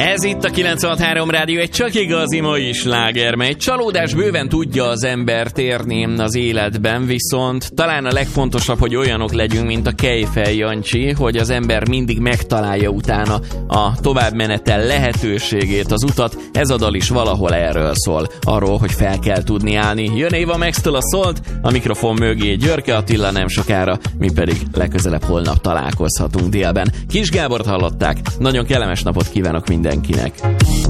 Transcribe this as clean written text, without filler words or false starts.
Ez itt a 96.3 Rádió, egy csak igazi mai sláger, mely csalódás bőven tudja az embert érni az életben, viszont talán a legfontosabb, hogy olyanok legyünk, mint a Kejfej Jancsi, hogy az ember mindig megtalálja utána a továbbmenetel lehetőségét, az utat. Ez a dal is valahol erről szól, arról, hogy fel kell tudni állni. Jön Éva Max-től a szólt, a mikrofon mögé Györke Attila nem sokára, mi pedig legközelebb holnap találkozhatunk délben. Kis Gábort hallották, nagyon kellemes napot kívánok mindenkinek.